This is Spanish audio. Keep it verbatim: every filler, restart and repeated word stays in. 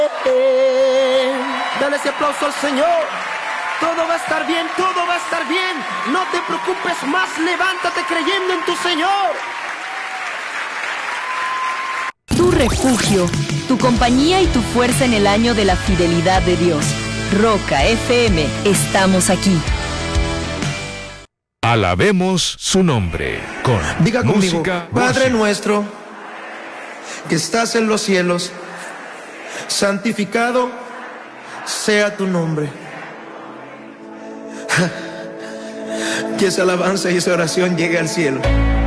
Dale ese aplauso al Señor. Todo va a estar bien, todo va a estar bien. No te preocupes más, levántate creyendo en tu Señor. Tu refugio, tu compañía y tu fuerza en el año de la fidelidad de Dios. Roca F M, estamos aquí. Alabemos su nombre con Diga conmigo, música, Padre música. nuestro, que estás en los cielos, santificado sea tu nombre. Que esa alabanza y esa oración llegue al cielo.